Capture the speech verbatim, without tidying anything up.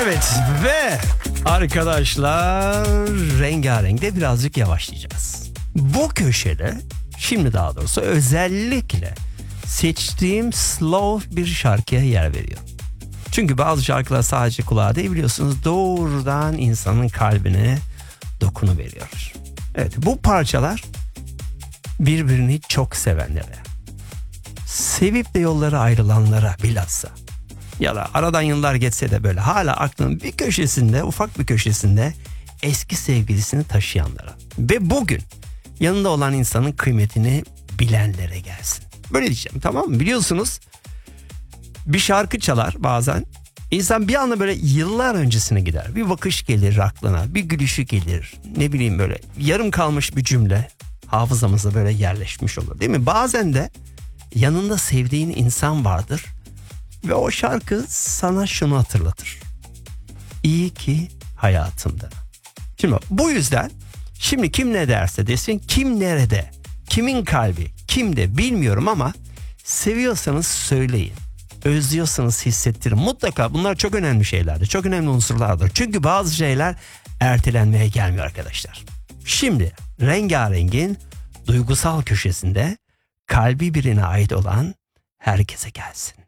Evet ve arkadaşlar rengarenkte birazcık yavaşlayacağız. Bu köşede şimdi daha doğrusu özellikle seçtiğim slow bir şarkıya yer veriyorum. Çünkü bazı şarkılar sadece kulağa değil biliyorsunuz doğrudan insanın kalbine dokunuveriyor. Evet bu parçalar birbirini çok sevenlere, sevip de yollara ayrılanlara bilhassa ya da aradan yıllar geçse de böyle hala aklının bir köşesinde, ufak bir köşesinde eski sevgilisini taşıyanlara ve bugün yanında olan insanın kıymetini bilenlere gelsin. Böyle diyeceğim, tamam mı? Biliyorsunuz bir şarkı çalar bazen. İnsan bir anda böyle yıllar öncesine gider. Bir bakış gelir aklına, bir gülüşü gelir. Ne bileyim böyle yarım kalmış bir cümle hafızamıza böyle yerleşmiş olur değil mi? Bazen de yanında sevdiğin insan vardır ve o şarkı sana şunu hatırlatır. İyi ki hayatımda. Şimdi bu yüzden şimdi kim ne derse desin, kim nerede, kimin kalbi kimde bilmiyorum ama seviyorsanız söyleyin. Özlüyorsanız hissettirin. Mutlaka bunlar çok önemli şeylerdir. Çok önemli unsurlardır. Çünkü bazı şeyler ertelenmeye gelmiyor arkadaşlar. Şimdi rengarengin duygusal köşesinde kalbi birine ait olan herkese gelsin.